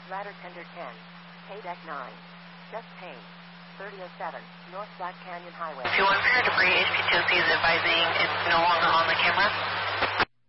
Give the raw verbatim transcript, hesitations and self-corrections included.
Ladder Tender ten. Paydeck nine. Just paid. thirty oh seven. North Black Canyon Highway. two one zero debris, H P T O C is advising it's no longer on the camera.